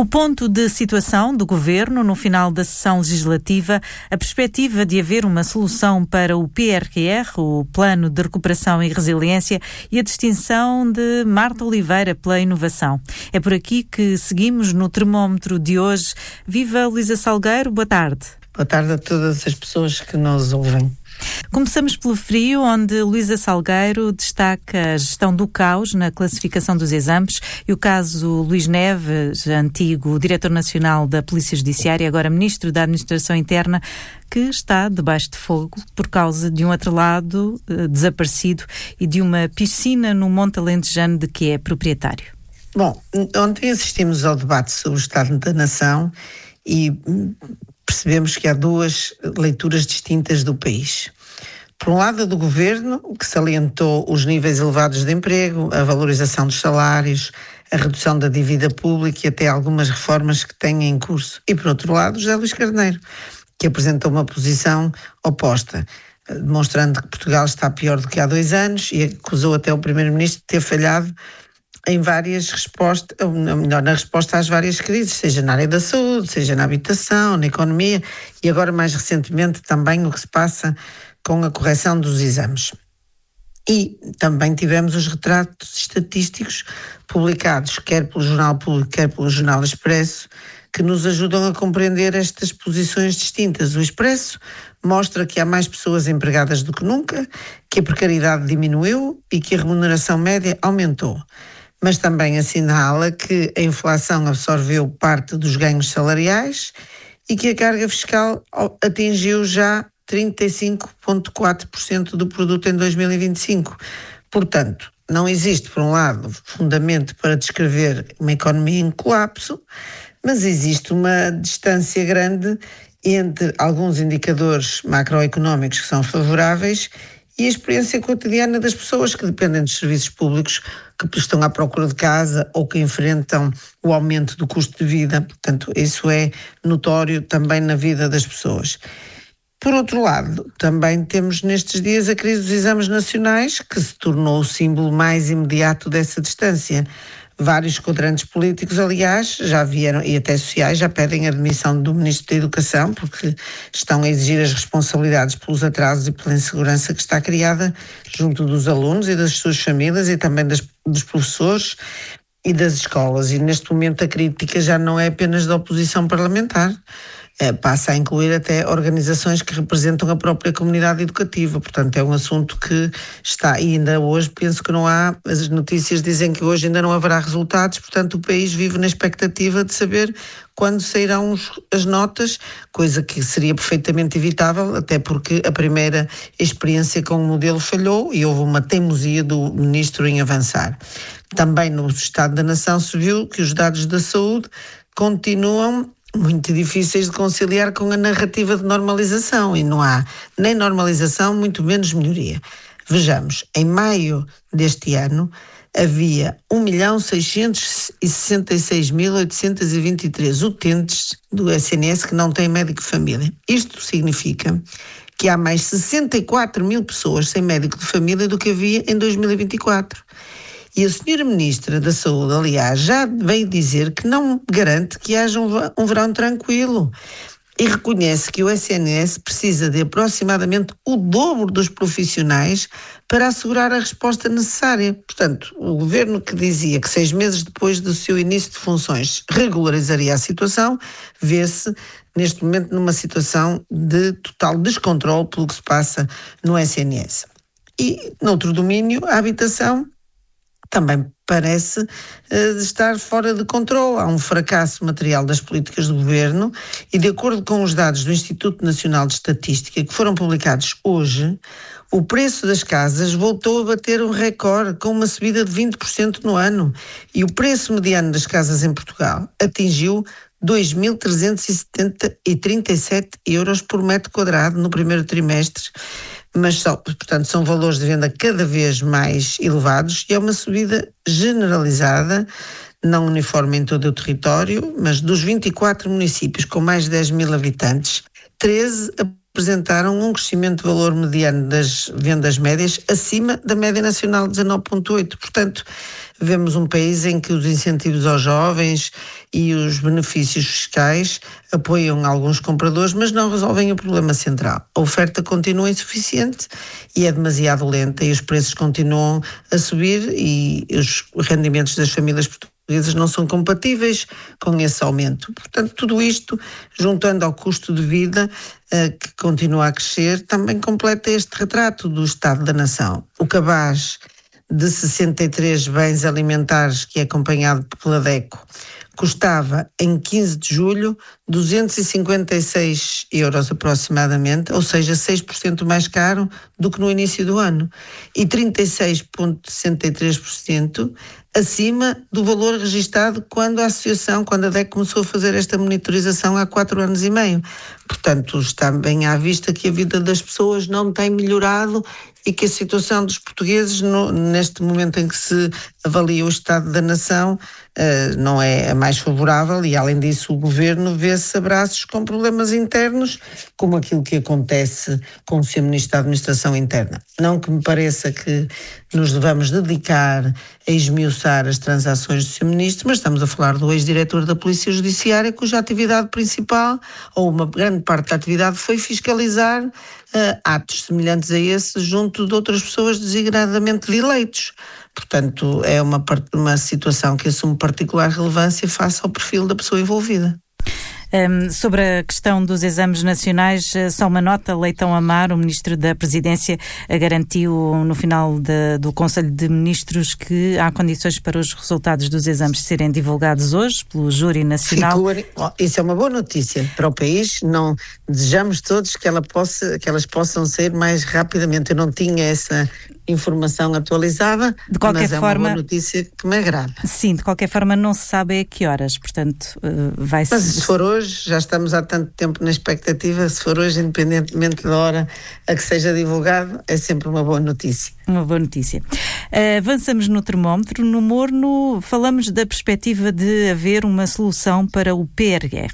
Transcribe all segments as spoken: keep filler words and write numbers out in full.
O ponto de situação do Governo no final da sessão legislativa, a perspectiva de haver uma solução para o P R R, o Plano de Recuperação e Resiliência, e a distinção de Marta Oliveira pela inovação. É por aqui que seguimos no termómetro de hoje. Viva Luísa Salgueiro, boa tarde. Boa tarde a todas as pessoas que nos ouvem. Começamos pelo frio, onde Luísa Salgueiro destaca a gestão do caos na classificação dos exames e o caso Luís Neves, antigo diretor nacional da Polícia Judiciária, agora ministro da Administração Interna, que está debaixo de fogo por causa de um atrelado eh, desaparecido e de uma piscina no Monte Alentejano de que é proprietário. Bom, ontem assistimos ao debate sobre o Estado da Nação e percebemos que há duas leituras distintas do país. Por um lado, a do Governo, que salientou os níveis elevados de emprego, a valorização dos salários, a redução da dívida pública e até algumas reformas que têm em curso. E por outro lado, José Luís Carneiro, que apresentou uma posição oposta, demonstrando que Portugal está pior do que há dois anos e acusou até o Primeiro-Ministro de ter falhado em várias respostas, ou melhor, na resposta às várias crises, seja na área da saúde, seja na habitação, na economia e agora mais recentemente também o que se passa com a correção dos exames. E também tivemos os retratos estatísticos publicados, quer pelo Jornal Público, quer pelo Jornal Expresso, que nos ajudam a compreender estas posições distintas. O Expresso mostra que há mais pessoas empregadas do que nunca, que a precariedade diminuiu e que a remuneração média aumentou. Mas também assinala que a inflação absorveu parte dos ganhos salariais e que a carga fiscal atingiu já trinta e cinco vírgula quatro por cento do produto em dois mil e vinte e cinco. Portanto, não existe, por um lado, fundamento para descrever uma economia em colapso, mas existe uma distância grande entre alguns indicadores macroeconómicos que são favoráveis e a experiência cotidiana das pessoas que dependem dos serviços públicos, que estão à procura de casa ou que enfrentam o aumento do custo de vida. Portanto, isso é notório também na vida das pessoas. Por outro lado, também temos nestes dias a crise dos exames nacionais, que se tornou o símbolo mais imediato dessa distância. Vários quadrantes políticos, aliás, já vieram, e até sociais, já pedem a demissão do Ministro da Educação, porque estão a exigir as responsabilidades pelos atrasos e pela insegurança que está criada junto dos alunos e das suas famílias e também das, dos professores e das escolas. E neste momento a crítica já não é apenas da oposição parlamentar, é, passa a incluir até organizações que representam a própria comunidade educativa. Portanto, é um assunto que está, e ainda hoje penso que não há, as notícias dizem que hoje ainda não haverá resultados, portanto o país vive na expectativa de saber quando sairão as notas, coisa que seria perfeitamente evitável, até porque a primeira experiência com o modelo falhou e houve uma teimosia do Ministro em avançar. Também no Estado da Nação se viu que os dados da saúde continuam muito difíceis de conciliar com a narrativa de normalização e não há nem normalização, muito menos melhoria. Vejamos, em maio deste ano havia um milhão seiscentos e sessenta e seis mil oitocentos e vinte e três utentes do S N S que não têm médico de família. Isto significa que há mais sessenta e quatro mil pessoas sem médico de família do que havia em dois mil e vinte e quatro. E a senhora Ministra da Saúde, aliás, já veio dizer que não garante que haja um verão tranquilo e reconhece que o S N S precisa de aproximadamente o dobro dos profissionais para assegurar a resposta necessária. Portanto, o Governo que dizia que seis meses depois do seu início de funções regularizaria a situação, vê-se neste momento numa situação de total descontrole pelo que se passa no S N S. E, noutro domínio, a habitação também parece uh, estar fora de controle. Há um fracasso material das políticas do Governo e, de acordo com os dados do Instituto Nacional de Estatística, que foram publicados hoje, o preço das casas voltou a bater um recorde, com uma subida de vinte por cento no ano. E o preço mediano das casas em Portugal atingiu dois mil trezentos e trinta e sete euros por metro quadrado no primeiro trimestre. Mas, só, portanto, são valores de venda cada vez mais elevados e é uma subida generalizada, não uniforme em todo o território, mas dos vinte e quatro municípios com mais de dez mil habitantes, treze apresentaram um crescimento de valor mediano das vendas médias acima da média nacional de dezanove vírgula oito. Portanto, vemos um país em que os incentivos aos jovens e os benefícios fiscais apoiam alguns compradores, mas não resolvem o problema central. A oferta continua insuficiente e é demasiado lenta e os preços continuam a subir e os rendimentos das famílias portuguesas não são compatíveis com esse aumento. Portanto, tudo isto, juntando ao custo de vida, uh, que continua a crescer, também completa este retrato do estado da nação. O cabaz de sessenta e três bens alimentares, que é acompanhado pela DECO, custava em quinze de julho duzentos e cinquenta e seis euros aproximadamente, ou seja, seis por cento mais caro do que no início do ano, e trinta e seis vírgula sessenta e três por cento acima do valor registado quando a associação, quando a DECO começou a fazer esta monitorização há quatro anos e meio. Portanto, está bem à vista que a vida das pessoas não tem melhorado e que a situação dos portugueses, no, neste momento em que se avalia o estado da nação, uh, não é a mais favorável e, além disso, o governo vê-se a braços com problemas internos, como aquilo que acontece com o senhor Ministro da Administração Interna. Não que me pareça que nos devamos dedicar a esmiuçar as transações do senhor Ministro, mas estamos a falar do ex-diretor da Polícia Judiciária, cuja atividade principal, ou uma grande parte da atividade, foi fiscalizar uh, atos semelhantes a esse junto de outras pessoas designadamente de eleitos. Portanto, é uma, uma situação que assume particular relevância face ao perfil da pessoa envolvida. Um, sobre a questão dos exames nacionais, só uma nota: Leitão Amar, o Ministro da Presidência, garantiu no final de, do Conselho de Ministros que há condições para os resultados dos exames serem divulgados hoje pelo Júri Nacional. Sim, isso é uma boa notícia para o país. Não desejamos todos que, ela possa, que elas possam ser mais rapidamente. Eu não tinha essa informação atualizada, de qualquer mas é forma, uma boa notícia que me agrada. Sim, de qualquer forma não se sabe a que horas, portanto vai ser... Mas se for hoje, já estamos há tanto tempo na expectativa, se for hoje, independentemente da hora a que seja divulgado, é sempre uma boa notícia. Uma boa notícia. Uh, avançamos no termómetro. No Morno, falamos da perspectiva de haver uma solução para o P R R.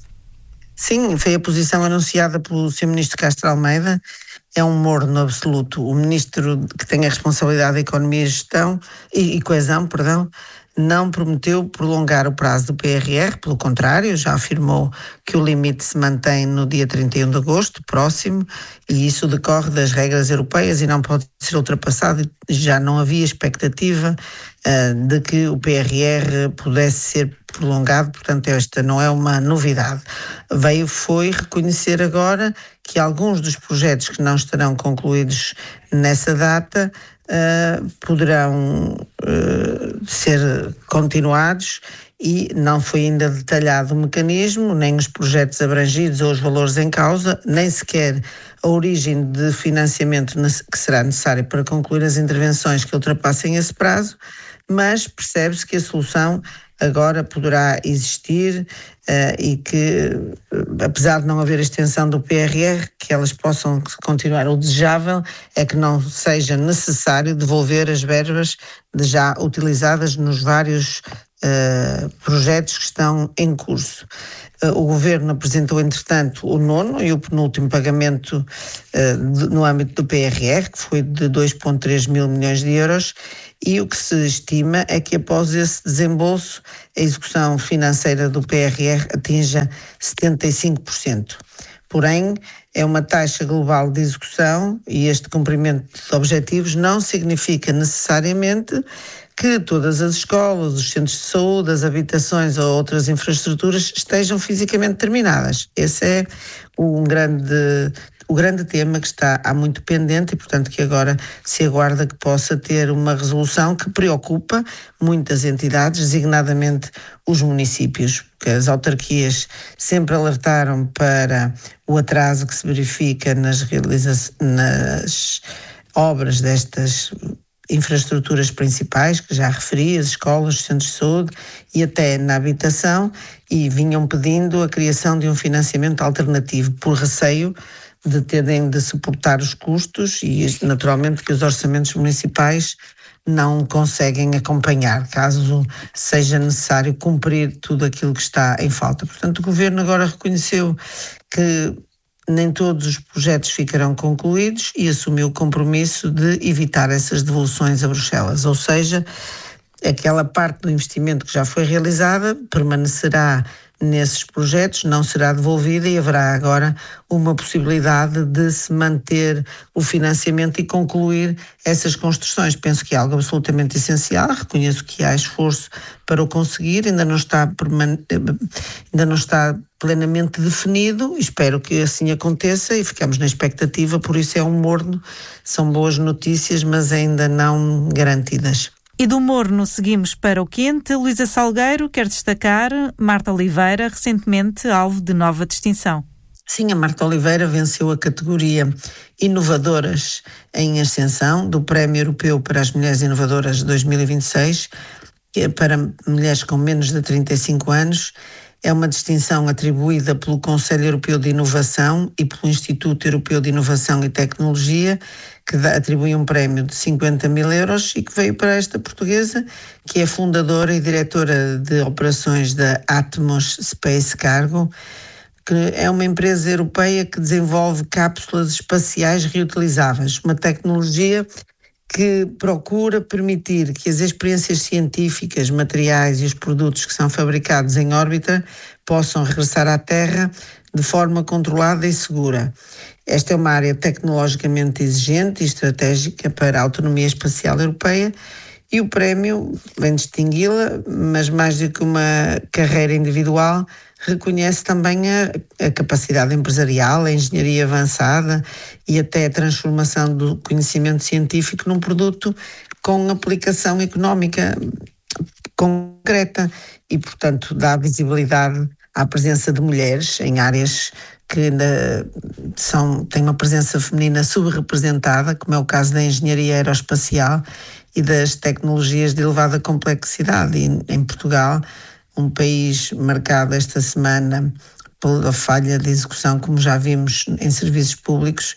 Sim, foi a posição anunciada pelo senhor Ministro Castro Almeida. É um morno absoluto. O Ministro que tem a responsabilidade da Economia e Gestão e, e Coesão, perdão, não prometeu prolongar o prazo do P R R, pelo contrário, já afirmou que o limite se mantém no dia trinta e um de agosto, próximo, e isso decorre das regras europeias e não pode ser ultrapassado. Já não havia expectativa uh, de que o P R R pudesse ser prolongado, portanto esta não é uma novidade. Veio foi reconhecer agora que alguns dos projetos que não estarão concluídos nessa data Uh, poderão uh, ser continuados e não foi ainda detalhado o mecanismo, nem os projetos abrangidos ou os valores em causa, nem sequer a origem de financiamento que será necessária para concluir as intervenções que ultrapassem esse prazo, mas percebe-se que a solução agora poderá existir uh, e que, uh, apesar de não haver extensão do P R R, que elas possam continuar. O desejável é que não seja necessário devolver as verbas de já utilizadas nos vários uh, projetos que estão em curso. Uh, o Governo apresentou, entretanto, o nono e o penúltimo pagamento uh, de, no âmbito do P R R, que foi de dois vírgula três mil milhões de euros, e o que se estima é que após esse desembolso a execução financeira do P R R atinja setenta e cinco por cento. Porém, é uma taxa global de execução e este cumprimento de objetivos não significa necessariamente que todas as escolas, os centros de saúde, as habitações ou outras infraestruturas estejam fisicamente terminadas. Esse é um grande... o grande tema que está há muito pendente e, portanto, que agora se aguarda que possa ter uma resolução que preocupa muitas entidades, designadamente os municípios, porque as autarquias sempre alertaram para o atraso que se verifica nas, realiza- nas obras destas infraestruturas principais, que já referi, as escolas, os centros de saúde e até na habitação, e vinham pedindo a criação de um financiamento alternativo por receio de terem de suportar os custos e, naturalmente, que os orçamentos municipais não conseguem acompanhar, caso seja necessário cumprir tudo aquilo que está em falta. Portanto, o Governo agora reconheceu que nem todos os projetos ficarão concluídos e assumiu o compromisso de evitar essas devoluções a Bruxelas, ou seja, aquela parte do investimento que já foi realizada permanecerá nesses projetos, não será devolvida e haverá agora uma possibilidade de se manter o financiamento e concluir essas construções. Penso que é algo absolutamente essencial, reconheço que há esforço para o conseguir, ainda não está, ainda não está plenamente definido, espero que assim aconteça e ficamos na expectativa, por isso é um morno, são boas notícias, mas ainda não garantidas. E do morno seguimos para o quente. Luísa Salgueiro quer destacar Marta Oliveira, recentemente alvo de nova distinção. Sim, a Marta Oliveira venceu a categoria Inovadoras em Ascensão do Prémio Europeu para as Mulheres Inovadoras dois mil e vinte e seis, que é para mulheres com menos de trinta e cinco anos. É uma distinção atribuída pelo Conselho Europeu de Inovação e pelo Instituto Europeu de Inovação e Tecnologia, que dá, atribui um prémio de cinquenta mil euros e que veio para esta portuguesa, que é fundadora e diretora de operações da Atmos Space Cargo, que é uma empresa europeia que desenvolve cápsulas espaciais reutilizáveis, uma tecnologia que procura permitir que as experiências científicas, materiais e os produtos que são fabricados em órbita possam regressar à Terra de forma controlada e segura. Esta é uma área tecnologicamente exigente e estratégica para a autonomia espacial europeia e o prémio vem distingui-la, mas mais do que uma carreira individual, reconhece também a, a capacidade empresarial, a engenharia avançada e até a transformação do conhecimento científico num produto com aplicação económica concreta e, portanto, dá visibilidade à presença de mulheres em áreas que ainda são, têm uma presença feminina subrepresentada, como é o caso da engenharia aeroespacial e das tecnologias de elevada complexidade. E em Portugal, um país marcado esta semana pela falha de execução, como já vimos em serviços públicos,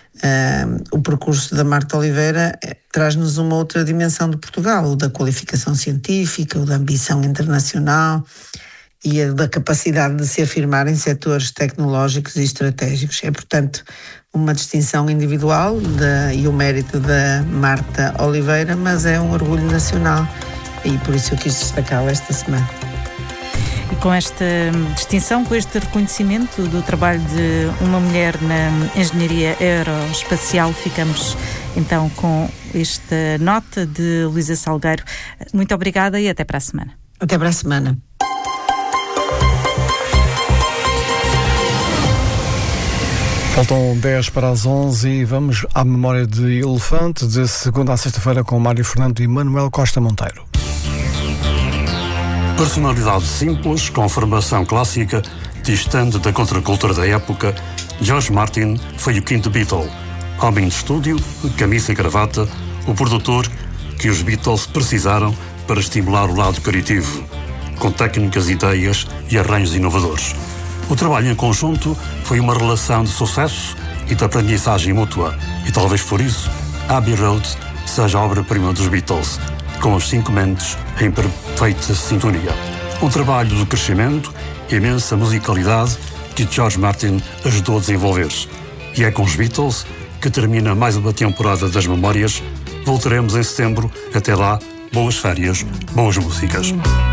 uh, o percurso da Marta Oliveira traz-nos uma outra dimensão de Portugal, o da qualificação científica, o da ambição internacional e a da capacidade de se afirmar em setores tecnológicos e estratégicos. É, portanto, uma distinção individual de, e o mérito da Marta Oliveira, mas é um orgulho nacional e por isso eu quis destacá-la esta semana. E com esta distinção, com este reconhecimento do trabalho de uma mulher na engenharia aeroespacial, ficamos então com esta nota de Luísa Salgueiro. Muito obrigada e até para a semana. Até para a semana. Faltam dez para as onze e vamos à memória de elefante, de segunda a sexta-feira com Mário Fernando e Manuel Costa Monteiro. Personalidade simples, com formação clássica, distante da contracultura da época, George Martin foi o quinto Beatle. Homem de estúdio, camisa e gravata, o produtor que os Beatles precisaram para estimular o lado criativo, com técnicas, ideias e arranjos inovadores. O trabalho em conjunto foi uma relação de sucesso e de aprendizagem mútua, e talvez por isso Abbey Road seja a obra-prima dos Beatles, com os cinco mentes em perfeita sintonia. Um trabalho de crescimento, imensa musicalidade que George Martin ajudou a desenvolver. E é com os Beatles que termina mais uma temporada das memórias. Voltaremos em setembro. Até lá, boas férias, boas músicas.